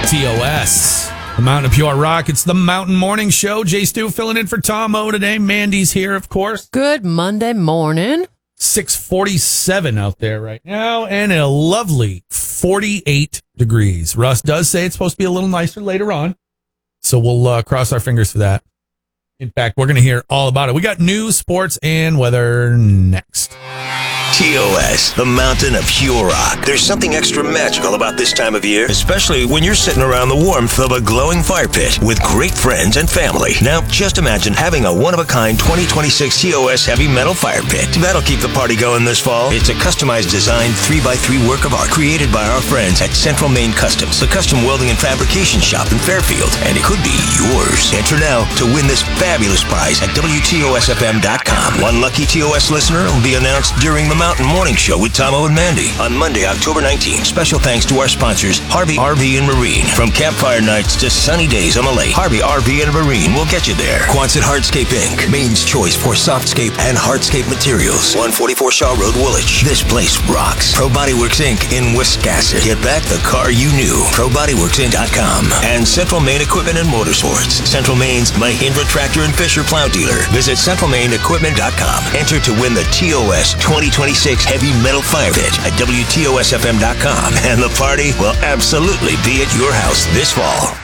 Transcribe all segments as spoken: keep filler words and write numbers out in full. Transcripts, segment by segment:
T O S, the Mountain of Pure Rock. It's the Mountain Morning Show. Jay Stu filling in for Tom O today. Mandy's here, of course. Good Monday morning. six forty-seven out there right now, and a lovely forty-eight degrees. Russ does say it's supposed to be a little nicer later on, so we'll uh, cross our fingers for that. In fact, we're going to hear all about it. We got news, sports, and weather next. T O S, the Mountain of Pure Rock. There's something extra magical about this time of year, especially when you're sitting around the warmth of a glowing fire pit with great friends and family. Now, just imagine having a one-of-a-kind twenty twenty-six T O S heavy metal fire pit. That'll keep the party going this fall. It's a customized design three by three work of art created by our friends at Central Maine Customs, the custom welding and fabrication shop in Fairfield, and it could be yours. Enter now to win this fabulous prize at W T O S F M dot com. One lucky T O S listener will be announced during the Mountain Morning Show with Tomo and Mandy on Monday, October nineteenth. Special thanks to our sponsors, Harvey R V and Marine. From campfire nights to sunny days on the lake, Harvey R V and Marine will get you there. Quonset Hardscape Incorporated, Maine's choice for softscape and hardscape materials. one forty-four Shaw Road, Woolwich. This place rocks. Pro Bodyworks Incorporated in Wiscasset. Get back the car you knew. Pro Bodyworks Inc dot com. And Central Maine Equipment and Motorsports. Central Maine's Mahindra Tractor and Fisher Plow Dealer. Visit Central Maine Equipment dot com. Enter to win the T O S twenty twenty-six Heavy Metal Fire Pit at W T O S F M dot com. And the party will absolutely be at your house this fall.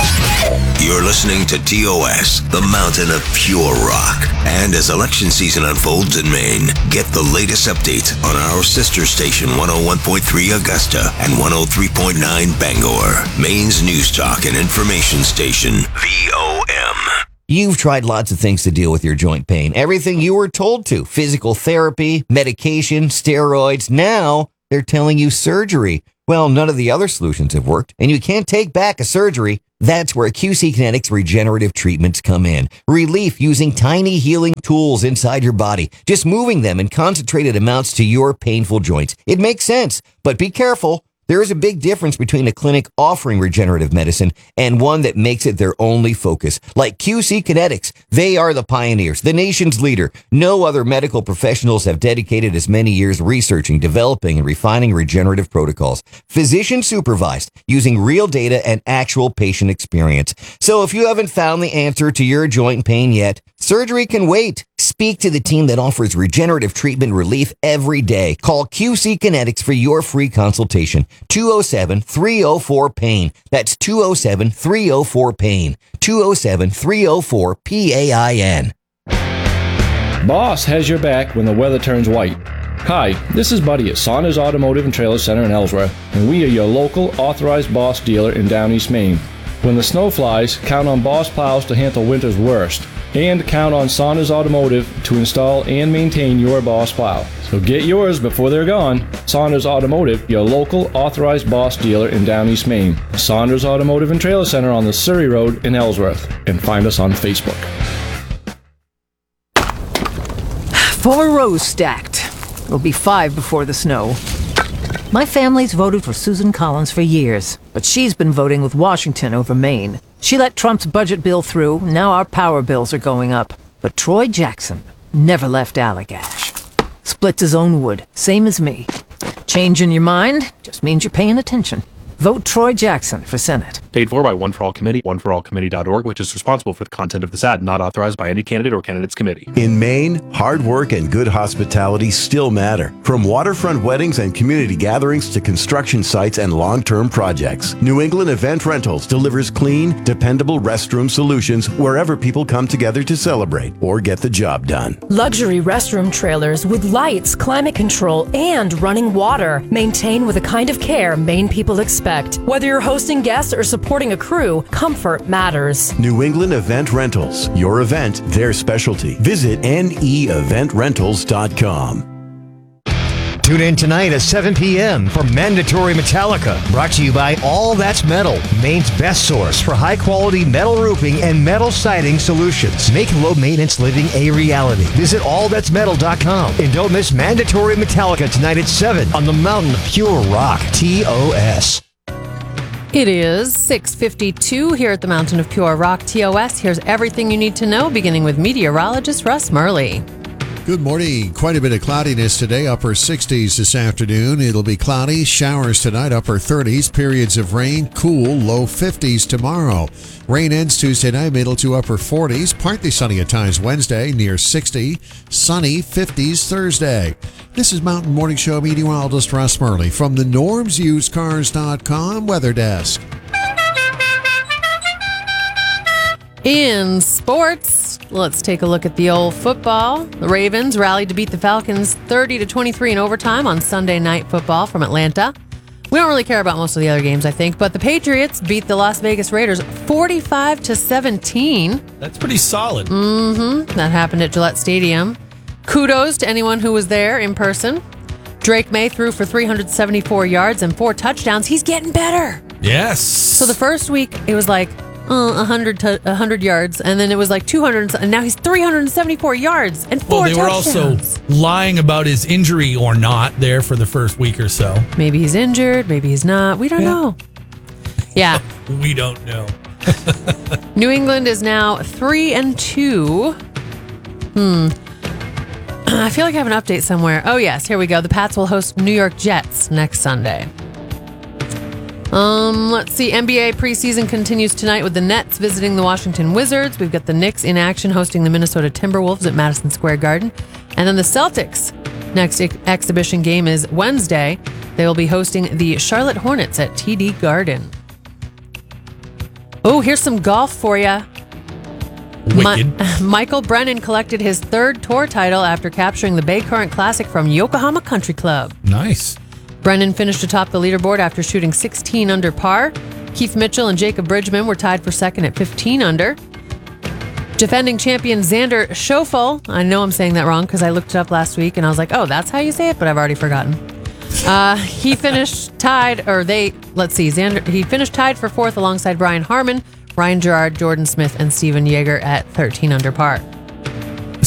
You're listening to T O S, the Mountain of Pure Rock. And as election season unfolds in Maine, get the latest updates on our sister station one oh one point three Augusta and one oh three point nine Bangor. Maine's news talk and information station, V O M. You've tried lots of things to deal with your joint pain. Everything you were told to. Physical therapy, medication, steroids. Now they're telling you surgery. Well, none of the other solutions have worked, and you can't take back a surgery. That's where Q C Kinetics regenerative treatments come in. Relief using tiny healing tools inside your body, just moving them in concentrated amounts to your painful joints. It makes sense, but be careful. There is a big difference between a clinic offering regenerative medicine and one that makes it their only focus. Like Q C Kinetics, they are the pioneers, the nation's leader. No other medical professionals have dedicated as many years researching, developing, and refining regenerative protocols. Physician supervised, using real data and actual patient experience. So if you haven't found the answer to your joint pain yet, surgery can wait. Speak to the team that offers regenerative treatment relief every day. Call Q C Kinetics for your free consultation. two oh seven, three oh four, PAIN. That's two oh seven, three oh four, PAIN. two oh seven, three oh four, P A I N. Boss has your back when the weather turns white. Hi, this is Buddy at Saunders Automotive and Trailer Center in Ellsworth, and we are your local authorized Boss dealer in Down East Maine. When the snow flies, count on Boss plows to handle winter's worst. And count on Saunders Automotive to install and maintain your Boss plow. So get yours before they're gone. Saunders Automotive, your local authorized Boss dealer in Down East Maine. Saunders Automotive and Trailer Center on the Surrey Road in Ellsworth. And find us on Facebook. Four rows stacked. It'll be five before the snow. My family's voted for Susan Collins for years, but she's been voting with Washington over Maine. She let Trump's budget bill through, now our power bills are going up. But Troy Jackson never left Allagash. Splits his own wood, same as me. Changing your mind just means you're paying attention. Vote Troy Jackson for Senate. Paid for by One for All Committee, one for all committee dot org, which is responsible for the content of this ad, not authorized by any candidate or candidate's committee. In Maine, hard work and good hospitality still matter. From waterfront weddings and community gatherings to construction sites and long-term projects, New England Event Rentals delivers clean, dependable restroom solutions wherever people come together to celebrate or get the job done. Luxury restroom trailers with lights, climate control, and running water. Maintained with the kind of care Maine people expect. Whether you're hosting guests or supporting a crew, comfort matters. New England Event Rentals. Your event, their specialty. Visit N E event rentals dot com. Tune in tonight at seven p.m. for Mandatory Metallica, brought to you by All That's Metal, Maine's best source for high-quality metal roofing and metal siding solutions. Make low-maintenance living a reality. Visit all that's metal dot com and don't miss Mandatory Metallica tonight at seven on the Mountain of Pure Rock, T O S. It is six fifty-two here at the Mountain of Pure Rock, T O S. Here's everything you need to know, beginning with meteorologist Russ Murley. Good morning. Quite a bit of cloudiness today. Upper sixties this afternoon. It'll be cloudy. Showers tonight. Upper thirties. Periods of rain. Cool. Low fifties tomorrow. Rain ends Tuesday night. Middle to upper forties. Partly sunny at times Wednesday. Near sixty. Sunny fifties Thursday. This is Mountain Morning Show meteorologist Russ Murley from the norms used cars dot com weather desk. In sports, let's take a look at the old football. The Ravens rallied to beat the Falcons thirty to twenty-three in overtime on Sunday Night Football from Atlanta. We don't really care about most of the other games, I think, but the Patriots beat the Las Vegas Raiders forty-five to seventeen. That's pretty solid. Mm-hmm. That happened at Gillette Stadium. Kudos to anyone who was there in person. Drake May threw for three hundred seventy-four yards and four touchdowns. He's getting better. Yes. So the first week, it was like uh, one hundred, to, one hundred yards, and then it was like two hundred, and now he's three hundred seventy-four yards and four Well, they touchdowns. were also lying about his injury or not there for the first week or so. Maybe he's injured, maybe he's not. We don't Yeah. know. Yeah. We don't know. New England is now three and two. Hmm. I feel like I have an update somewhere. Oh, yes. Here we go. The Pats will host New York Jets next Sunday. Um, let's see. N B A preseason continues tonight with the Nets visiting the Washington Wizards. We've got the Knicks in action hosting the Minnesota Timberwolves at Madison Square Garden. And then the Celtics. Next ex- exhibition game is Wednesday. They will be hosting the Charlotte Hornets at T D Garden. Oh, here's some golf for you. Wicked. Mi- Michael Brennan collected his third tour title after capturing the Bay Current Classic from Yokohama Country Club. Nice. Brennan finished atop the leaderboard after shooting sixteen under par. Keith Mitchell and Jacob Bridgman were tied for second at fifteen under. Defending champion Xander Schauffele, I know I'm saying that wrong because I looked it up last week and I was like, oh, that's how you say it, but I've already forgotten. Uh, he finished tied, or they, let's see, Xander, he finished tied for fourth alongside Brian Harmon, Ryan Gerard, Jordan Smith, and Steven Yeager at thirteen under par.